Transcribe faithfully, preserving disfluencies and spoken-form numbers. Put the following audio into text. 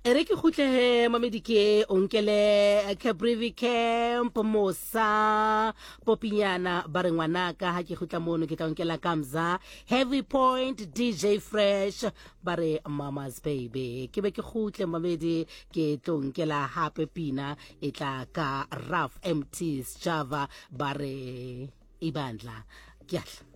ere ke khutle he mamedi ke onkele Caprivi Camp Mosa Popinyana ba re ngwanaka ha ke khutla mono ke tla onkela Kamza Heavy Point D J Fresh ba re Mama's Baby ke be ke khutle mamedi ke tonkela hape pina etla ka Rough M Ts Java ba re ibandla ke